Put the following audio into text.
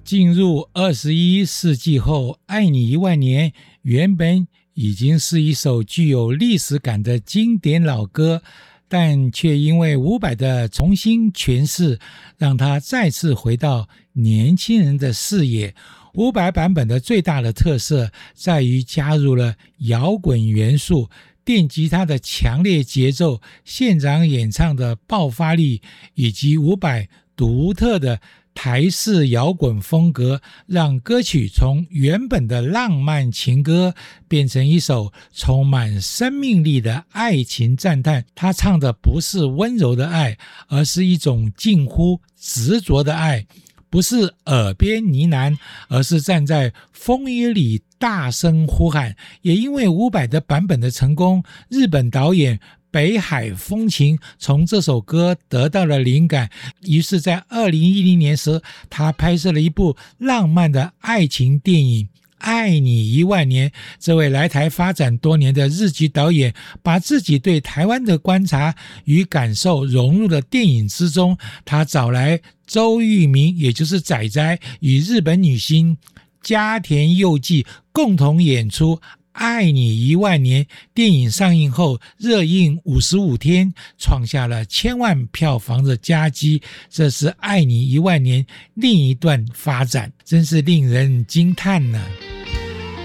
进入21世纪后，《爱你1万年》原本已经是一首具有历史感的经典老歌，但却因为伍佰的重新诠释，让它再次回到年轻人的视野。伍佰版本的最大的特色在于加入了摇滚元素，电吉他的强烈节奏，现场演唱的爆发力，以及伍佰独特的台式摇滚风格，让歌曲从原本的浪漫情歌变成一首充满生命力的爱情赞叹。他唱的不是温柔的爱，而是一种近乎执着的爱，不是耳边呢喃，而是站在风雨里大声呼喊。也因为伍佰的版本的成功，日本导演北海风情从这首歌得到了灵感，于是在2010年时，他拍摄了一部浪漫的爱情电影《爱你1万年》。这位来台发展多年的日籍导演，把自己对台湾的观察与感受融入了电影之中。他找来周渝民，也就是仔仔，与日本女星加田佑纪共同演出爱你1万年。电影上映后热映55天，创下了1000万票房的佳绩。这是爱你1万年另一段发展，真是令人惊叹呢。